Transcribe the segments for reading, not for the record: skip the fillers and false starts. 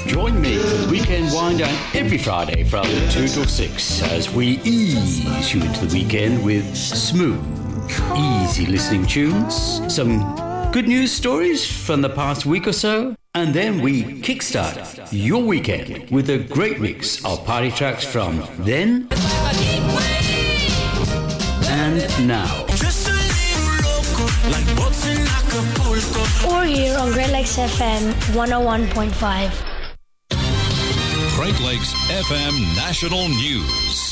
Join me for the Weekend Wind Down every Friday from 2 till 6 as we ease you into the weekend with smooth, easy listening tunes, some good news stories from the past week or so, and then we kickstart your weekend with a great mix of party tracks from then and now. Or here on Great Lakes FM 101.5. Great Lakes FM National News.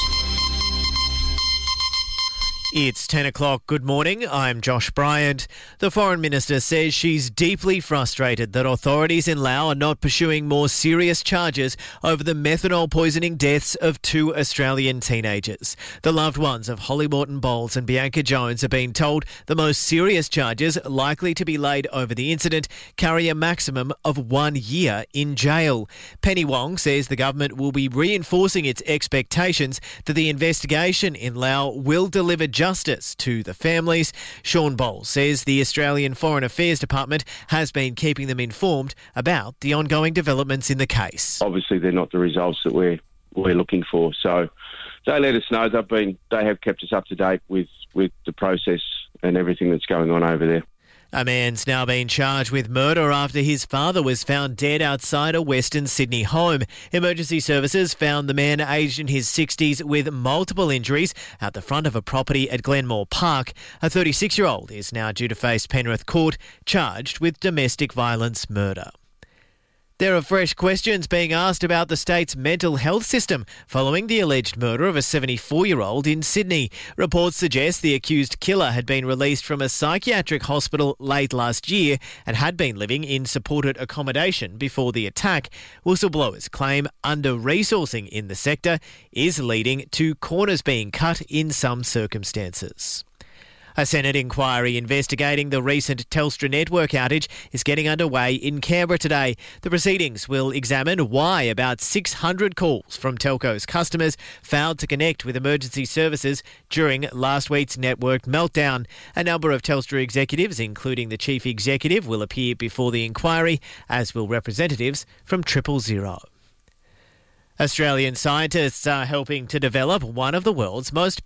It's 10 o'clock. Good morning. I'm Josh Bryant. The Foreign Minister says she's deeply frustrated that authorities in Laos are not pursuing more serious charges over the methanol poisoning deaths of 2 Australian teenagers. The loved ones of Holly Morton Bowles and Bianca Jones have been told the most serious charges likely to be laid over the incident carry a maximum of 1 year in jail. Penny Wong says the government will be reinforcing its expectations that the investigation in Laos will deliver justice to the families. Sean Bowles says the Australian Foreign Affairs Department has been keeping them informed about the ongoing developments in the case. Obviously, they're not the results that we're looking for. So they let us know. They have kept us up to date with the process and everything that's going on over there. A man's now been charged with murder after his father was found dead outside a Western Sydney home. Emergency services found the man aged in his 60s with multiple injuries at the front of a property at Glenmore Park. A 36-year-old is now due to face Penrith Court, charged with domestic violence murder. There are fresh questions being asked about the state's mental health system following the alleged murder of a 74-year-old in Sydney. Reports suggest the accused killer had been released from a psychiatric hospital late last year and had been living in supported accommodation before the attack. Whistleblowers claim under-resourcing in the sector is leading to corners being cut in some circumstances. A Senate inquiry investigating the recent Telstra network outage is getting underway in Canberra today. The proceedings will examine why about 600 calls from telco's customers failed to connect with emergency services during last week's network meltdown. A number of Telstra executives, including the chief executive, will appear before the inquiry, as will representatives from 000. Australian scientists are helping to develop one of the world's most